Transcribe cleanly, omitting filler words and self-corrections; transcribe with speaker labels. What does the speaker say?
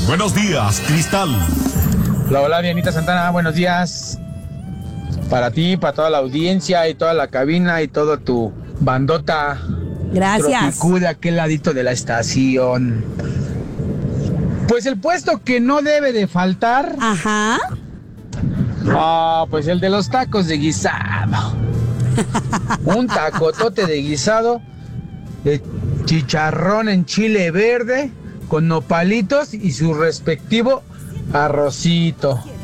Speaker 1: Buenos días, Cristal.
Speaker 2: Hola, hola, Dianita Santana, buenos días. Para ti, para toda la audiencia y toda la cabina y toda tu bandota.
Speaker 3: Gracias.
Speaker 2: Tropicú de aquel ladito de la estación. Pues el puesto que no debe de faltar.
Speaker 3: Ajá.
Speaker 2: Pues el de los tacos de guisado. Un tacotote de guisado de chicharrón en chile verde con nopalitos y su respectivo arrocito.